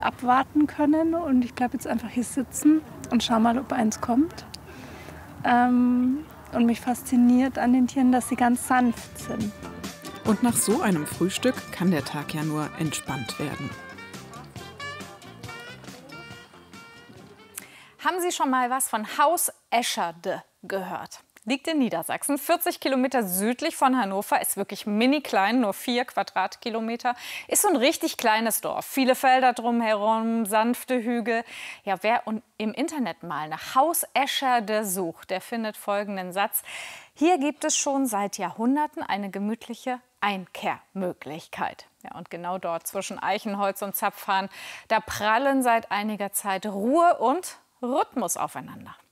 abwarten können und ich bleibe jetzt einfach hier sitzen und schau mal, ob eins kommt. Und mich fasziniert an den Tieren, dass sie ganz sanft sind. Und nach so einem Frühstück kann der Tag ja nur entspannt werden. Haben Sie schon mal was von Haus Escherde gehört? Liegt in Niedersachsen, 40 Kilometer südlich von Hannover, ist wirklich mini klein, nur 4 Quadratkilometer. Ist so ein richtig kleines Dorf, viele Felder drumherum, sanfte Hügel. Ja, wer im Internet mal nach Haus Escherde sucht, der findet folgenden Satz: Hier gibt es schon seit Jahrhunderten eine gemütliche Einkehrmöglichkeit. Ja, und genau dort zwischen Eichenholz und Zapfhahn, da prallen seit einiger Zeit Ruhe und Rhythmus aufeinander.